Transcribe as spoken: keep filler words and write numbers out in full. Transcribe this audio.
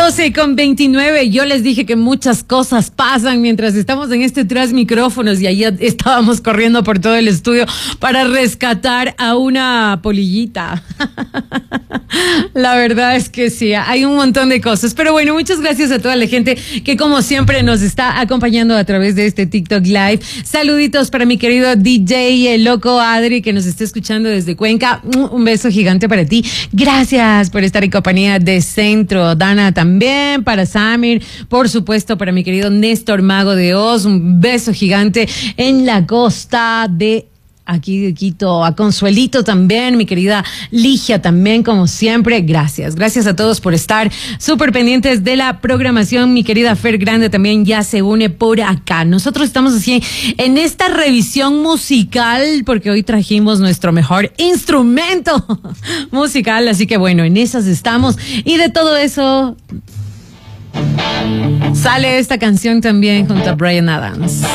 doce con veintinueve. Yo les dije que muchas cosas pasan mientras estamos en este tras micrófonos y ahí estábamos corriendo por todo el estudio para rescatar a una polillita. La verdad es que sí, hay un montón de cosas. Pero bueno, muchas gracias a toda la gente que como siempre nos está acompañando a través de este TikTok Live. Saluditos para mi querido D J, el loco Adri, que nos está escuchando desde Cuenca. Un beso gigante para ti. Gracias por estar en compañía de Centro. Dana también, para Samir, por supuesto para mi querido Néstor Mago de Oz. Un beso gigante en la costa de aquí de Quito, a Consuelito también, mi querida Ligia también, como siempre, gracias, gracias a todos por estar súper pendientes de la programación. Mi querida Fer Grande también ya se une por acá. Nosotros estamos así en esta revisión musical porque hoy trajimos nuestro mejor instrumento musical, así que bueno, en esas estamos y de todo eso sale esta canción también junto a Bryan Adams.